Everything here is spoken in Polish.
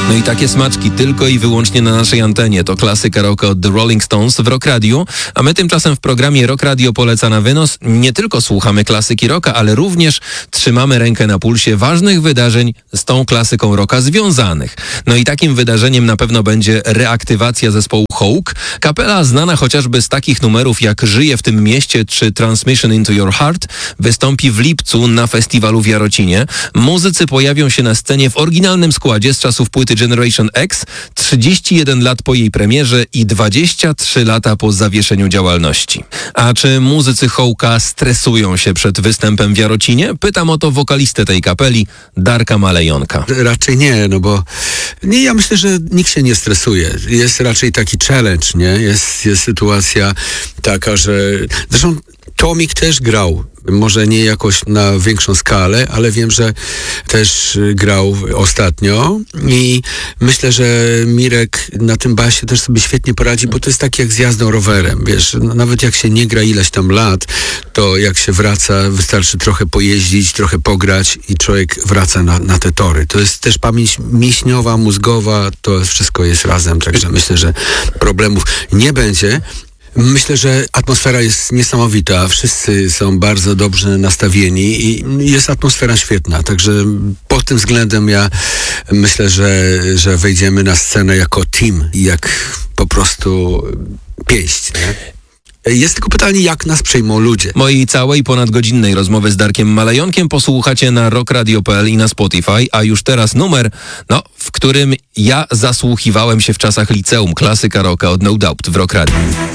No i takie smaczki tylko i wyłącznie na naszej antenie. To klasyka rocka od The Rolling Stones w Rock Radio, a my tymczasem w programie Rock Radio poleca na wynos nie tylko słuchamy klasyki rocka, ale również trzymamy rękę na pulsie ważnych wydarzeń z tą klasyką rocka związanych. No i takim wydarzeniem na pewno będzie reaktywacja zespołu Hawk. Kapela znana chociażby z takich numerów jak Żyję w tym mieście czy Transmission into Your Heart wystąpi w lipcu na festiwalu w Jarocinie. Muzycy pojawią się na scenie w oryginalnym składzie z czasów płyty Generation X, 31 lat po jej premierze i 23 lata po zawieszeniu działalności. A czy muzycy Hawka stresują się przed występem w Jarocinie? Pytam o to wokalistę tej kapeli, Darka Malejonka. Raczej nie, no bo ja myślę, że nikt się nie stresuje. Jest raczej taki challenge, nie? Jest sytuacja taka, że zresztą Tomik też grał. Może nie jakoś na większą skalę, ale wiem, że też grał ostatnio i myślę, że Mirek na tym basie też sobie świetnie poradzi, bo to jest tak jak z jazdą rowerem, wiesz, nawet jak się nie gra ileś tam lat, to jak się wraca, wystarczy trochę pojeździć, trochę pograć i człowiek wraca na te tory. To jest też pamięć mięśniowa, mózgowa, to wszystko jest razem, także myślę, że problemów nie będzie. Myślę, że atmosfera jest niesamowita. Wszyscy są bardzo dobrze nastawieni i jest atmosfera świetna. Także pod tym względem ja myślę, że wejdziemy na scenę jako team i jak po prostu pięść, nie? Jest tylko pytanie, jak nas przyjmą ludzie. Mojej całej ponadgodzinnej rozmowy z Darkiem Malejonkiem posłuchacie na rockradio.pl i na Spotify, a już teraz numer, w którym ja zasłuchiwałem się w czasach liceum. Klasyka rocka od No Doubt w Rock Radio.